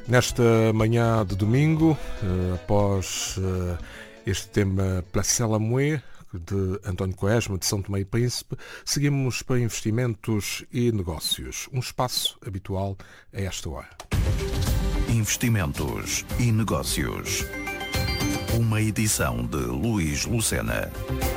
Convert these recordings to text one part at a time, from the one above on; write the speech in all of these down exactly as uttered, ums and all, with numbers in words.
Nesta manhã de domingo, após este tema Placela Moé, de António Quaresma, de São Tomé e Príncipe, seguimos para investimentos e negócios, um espaço habitual a esta hora. Investimentos e negócios. Uma edição de Luís Lucena.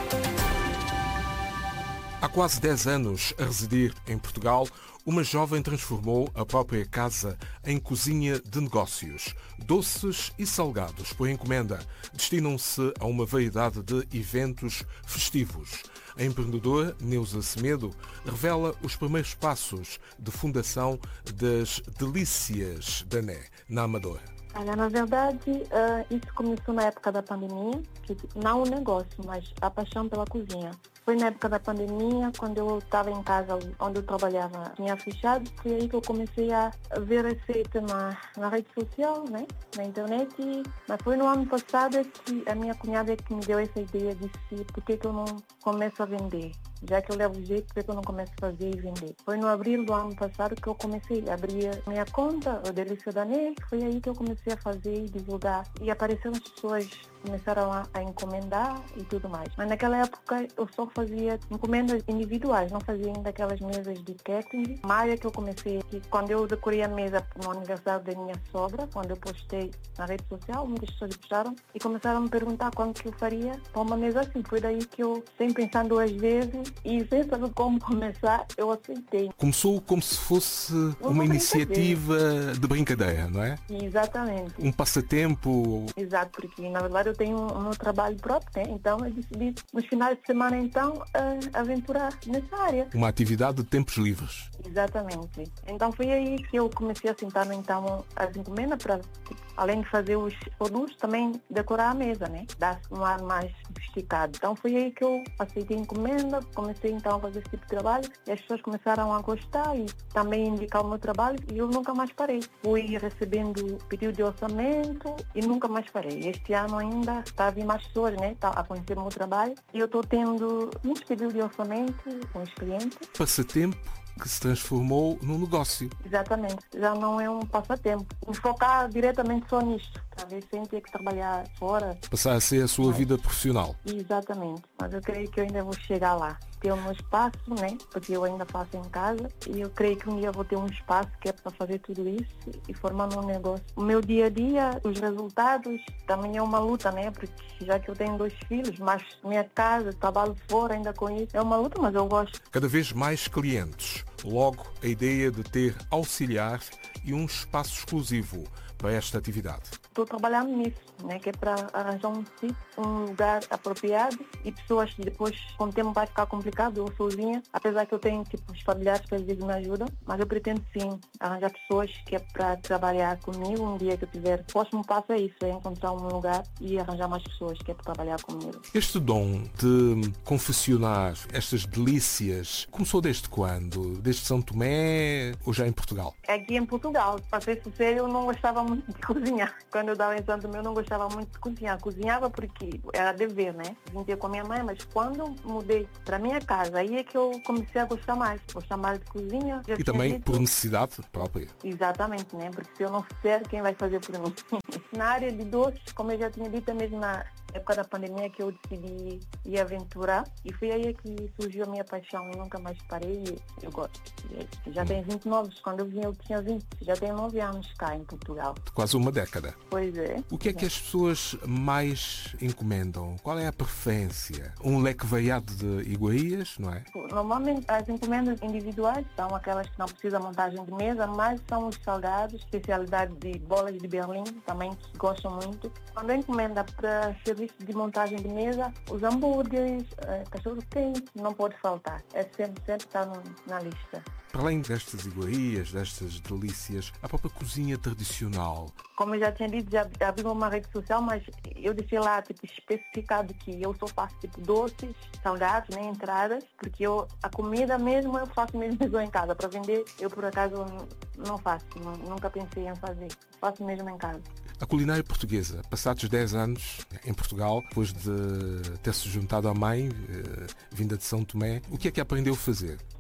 Há quase dez anos a residir em Portugal, uma jovem transformou a própria casa em cozinha de negócios. Doces e salgados por encomenda destinam-se a uma variedade de eventos festivos. A empreendedora Neuza Semedo revela os primeiros passos de fundação das Delícias da Né, na Amadora. Olha, na verdade, uh, isso começou na época da pandemia, que não o negócio, mas a paixão pela cozinha. Foi na época da pandemia, quando eu estava em casa, onde eu trabalhava, tinha fechado, foi aí que eu comecei a ver receita na, na rede social, né? Na internet. E, mas foi no ano passado que a minha cunhada é que me deu essa ideia, disse, por que que eu não começo a vender? Já que eu levo jeito, por que eu não começo a fazer e vender? Foi no abril do ano passado que eu comecei a abrir a minha conta, o Delícia da Né, foi aí que eu comecei a fazer e divulgar. E apareceram as pessoas, começaram a, a encomendar e tudo mais. Mas naquela época eu só fazia encomendas individuais, não fazia ainda aquelas mesas de catering. Uma área que eu comecei, que quando eu decorei a mesa no aniversário da minha sogra, quando eu postei na rede social, muitas pessoas gostaram e começaram a me perguntar quanto que eu faria para uma mesa assim. Foi daí que eu, sem pensar duas vezes, e sem saber como começar, eu aceitei. Começou como se fosse uma, uma iniciativa de brincadeira, não é? Exatamente. Um passatempo. Exato, porque na verdade eu tenho o meu trabalho próprio, né? Então eu decidi nos finais de semana então aventurar nessa área. Uma atividade de tempos livres. Exatamente. Então foi aí que eu comecei a sentar então as encomendas para, além de fazer os produtos, também decorar a mesa, né? Dar-se um ar mais sofisticado. Então foi aí que eu aceitei a encomenda, comecei então a fazer esse tipo de trabalho e as pessoas começaram a gostar e também indicar o meu trabalho e eu nunca mais parei. Fui recebendo pedido de orçamento e nunca mais parei. Este ano ainda está a vir mais pessoas, né? Está a conhecer o meu trabalho e eu estou tendo muitos pedidos de orçamento com os clientes. Passatempo que se transformou num negócio. Exatamente. Já não é um passatempo. Me focar diretamente só nisto. Talvez sem ter que trabalhar fora. Passar a ser a sua Mas, vida profissional. Exatamente. Mas eu creio que eu ainda vou chegar lá. Ter o meu espaço, né? Porque eu ainda faço em casa. E eu creio que um dia vou ter um espaço que é para fazer tudo isso e formar um negócio. O meu dia a dia, os resultados, também é uma luta, né? Porque já que eu tenho dois filhos, mas minha casa, trabalho fora ainda com isso, é uma luta, mas eu gosto. Cada vez mais clientes. Logo, a ideia de ter auxiliar e um espaço exclusivo para esta atividade. Estou trabalhando nisso, né, que é para arranjar um sítio, um lugar apropriado e pessoas que depois, com o tempo vai ficar complicado, eu sozinha, apesar que eu tenho tipo, os familiares que às vezes me ajudam, mas eu pretendo sim arranjar pessoas que é para trabalhar comigo um dia que eu tiver. O próximo passo é isso, é encontrar um lugar e arranjar mais pessoas que é para trabalhar comigo. Este dom de confeccionar estas delícias começou desde quando? Desde São Tomé ou já em Portugal? Aqui em Portugal, para ser sincero, eu não gostava muito de cozinhar. Quando eu estava em São Tomé, eu não gostava muito de cozinhar. Cozinhava porque era dever, né? Vinha com a minha mãe, mas quando eu mudei para minha casa, aí é que eu comecei a gostar mais. Gostar mais de cozinha. E também dito... por necessidade própria. Exatamente, né? Porque se eu não fizer, quem vai fazer por mim? Na área de doces, como eu já tinha dito, mesmo na época da pandemia que eu decidi ir aventurar. E foi aí que surgiu a minha paixão. Eu nunca mais parei e eu gosto. Já tenho vinte e nove, quando eu vim eu tinha vinte. Já tenho nove anos cá em Portugal. Quase uma década. Pois é. O que é que as pessoas mais encomendam? Qual é a preferência? Um leque variado de iguarias, não é? Normalmente as encomendas individuais são aquelas que não precisam montagem de mesa, mas são os salgados, especialidade de bolas de Berlim, também que gostam muito. Quando a encomenda para serviço de montagem de mesa, os hambúrgueres, cachorro quente, não pode faltar. É sempre, sempre está no, na lista. Para além destas iguarias, destas delícias, a própria cozinha tradicional. Como eu já tinha dito, já abri uma rede social, mas eu deixei lá tipo, especificado que eu só faço tipo doces, salgados, né, entradas, porque eu, a comida mesmo eu faço mesmo em casa. Para vender, eu por acaso não faço, não, nunca pensei em fazer. Faço mesmo em casa. A culinária portuguesa, passados dez anos em Portugal, depois de ter se juntado à mãe, eh, vinda de São Tomé, o que é que aprendeu a fazer?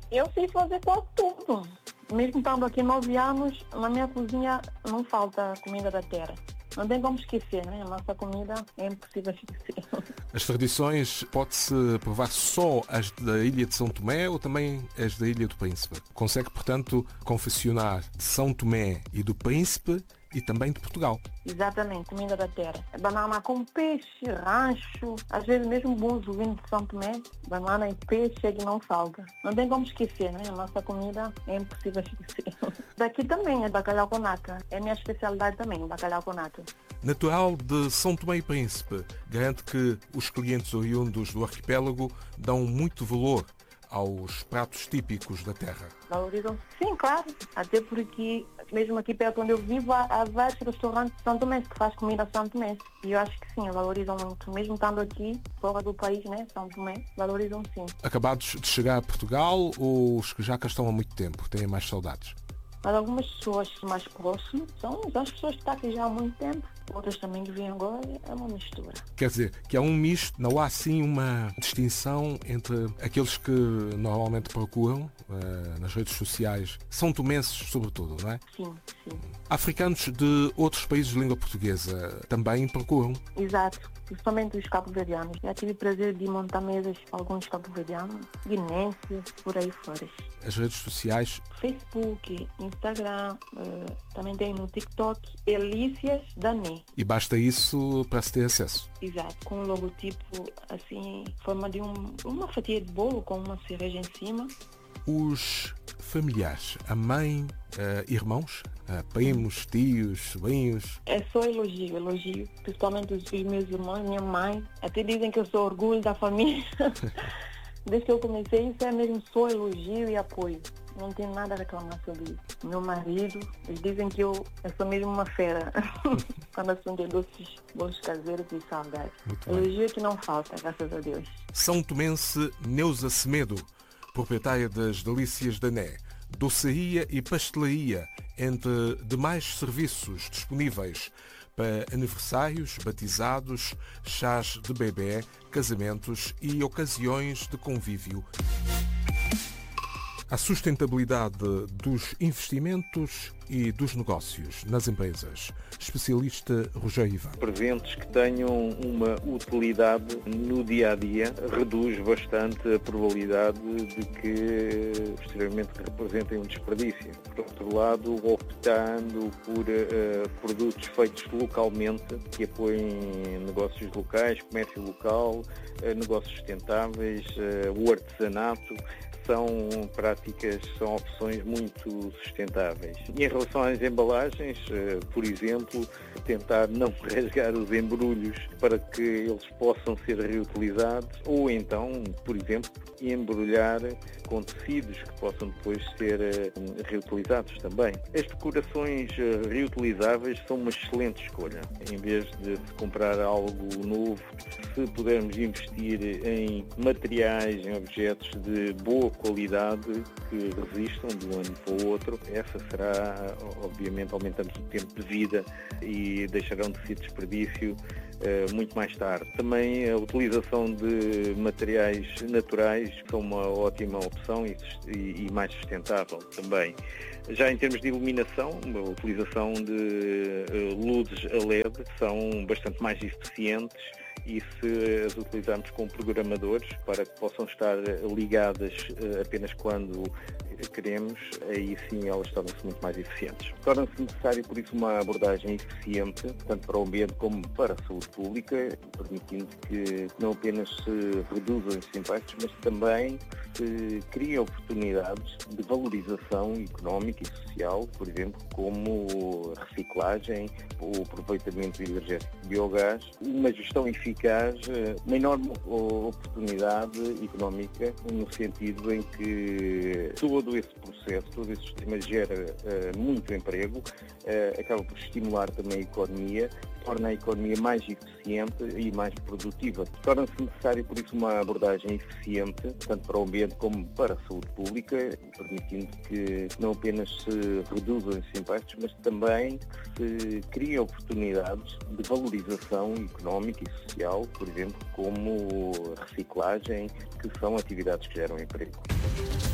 Eu sei fazer quase tudo. Mesmo estando aqui nove anos, na minha cozinha não falta comida da terra. Não tem como esquecer, né? A nossa comida é impossível esquecer. As tradições pode-se provar só as da Ilha de São Tomé ou também as da Ilha do Príncipe? Consegue, portanto, confeccionar de São Tomé e do Príncipe e também de Portugal? Exatamente, comida da terra. Banana com peixe, rancho, às vezes mesmo bons vinhos de São Tomé, banana e peixe é que não falta. Não tem como esquecer, né? A nossa comida é impossível esquecer. Daqui também é bacalhau com nata. É a minha especialidade também, bacalhau com nata. Natural de São Tomé e Príncipe, garante que os clientes oriundos do arquipélago dão muito valor aos pratos típicos da terra. Valorizam? Sim, claro. Até porque, mesmo aqui perto onde eu vivo, há, há vários restaurantes de São Tomé que faz comida São Tomé. E eu acho que sim, valorizam muito. Mesmo estando aqui, fora do país, né, São Tomé, valorizam sim. Acabados de chegar a Portugal ou os que já cá estão há muito tempo, têm mais saudades? Para algumas pessoas mais próximas, são as pessoas que estão aqui já há muito tempo. Outras também que vêm agora, é uma mistura. Quer dizer, que há um misto, não há assim uma distinção entre aqueles que normalmente procuram uh, nas redes sociais, são tomenses sobretudo, não é? Sim, sim. Africanos de outros países de língua portuguesa também procuram? Exato, principalmente os cabo-verdianos. Já tive o prazer de montar mesas para alguns cabo-verdianos, guinenses, por aí fora. As redes sociais? Facebook, Instagram, uh, também tem no TikTok, Elícias Dané. E basta isso para se ter acesso? Exato, com um logotipo assim, em forma de um, uma fatia de bolo com uma cereja em cima. Os familiares, a mãe, uh, irmãos, uh, primos, tios, sobrinhos? É só elogio, elogio. Principalmente os meus irmãos, minha mãe. Até dizem que eu sou orgulho da família. Desde que eu comecei, isso é mesmo só elogio e apoio. Não tenho nada a reclamar sobre isso. Meu marido, eles dizem que eu, eu sou mesmo uma fera. Quando assunto é doces, bolos caseiros e salgados. Elogio que não falta, graças a Deus. São tomense Neuza Semedo, proprietária das Delícias Dané, doçaria e pastelaria, entre demais serviços disponíveis para aniversários, batizados, chás de bebê, casamentos e ocasiões de convívio. A sustentabilidade dos investimentos e dos negócios nas empresas. Especialista Rogério Ivan. Presentes que tenham uma utilidade no dia-a-dia reduz bastante a probabilidade de que posteriormente representem um desperdício. Por outro lado, optando por uh, produtos feitos localmente que apoiem negócios locais, comércio local, uh, negócios sustentáveis, uh, o artesanato, são práticas, são opções muito sustentáveis. E em relação às embalagens, por exemplo, tentar não rasgar os embrulhos para que eles possam ser reutilizados ou então, por exemplo, embrulhar com tecidos que possam depois ser reutilizados também. As decorações reutilizáveis são uma excelente escolha. Em vez de comprar algo novo, se pudermos investir em materiais, em objetos de boa qualidade que resistam de um ano para o outro, essa será, obviamente, aumentamos o tempo de vida e deixarão de ser desperdício uh, muito mais tarde. Também a utilização de materiais naturais são uma ótima opção e, e, e mais sustentável também. Já em termos de iluminação, a utilização de uh, luzes a L E D são bastante mais eficientes e se as utilizarmos com programadores para que possam estar ligadas apenas quando queremos, aí sim elas tornam-se muito mais eficientes. Torna-se necessário, por isso, uma abordagem eficiente, tanto para o ambiente como para a saúde pública, permitindo que não apenas se reduzam esses impactos, mas também se criem oportunidades de valorização económica e social, por exemplo, como a reciclagem, o aproveitamento energético de biogás, uma gestão eficaz, uma enorme oportunidade económica, no sentido em que todo esse processo, todo esse sistema gera uh, muito emprego, uh, acaba por estimular também a economia, torna a economia mais eficiente e mais produtiva. Torna-se necessário, por isso, uma abordagem eficiente, tanto para o ambiente como para a saúde pública, permitindo que não apenas se reduzam esses impactos, mas também se criem oportunidades de valorização económica e social, por exemplo, como a reciclagem, que são atividades que geram emprego.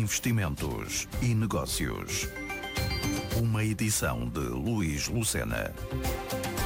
investimentos e negócios. Uma edição de Luís Lucena.